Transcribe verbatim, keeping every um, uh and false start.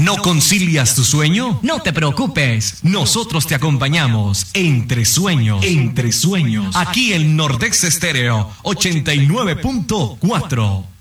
¿No concilias tu sueño? No te preocupes. Nosotros te acompañamos entre sueños. Entre sueños. Aquí en Nordex Estéreo ochenta y nueve punto cuatro.